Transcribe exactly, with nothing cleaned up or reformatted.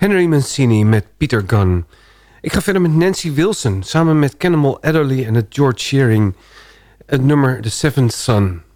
Henry Mancini met Peter Gunn. Ik ga verder met Nancy Wilson, samen met Cannonball Adderley en het George Shearing. Het nummer The Seventh Son.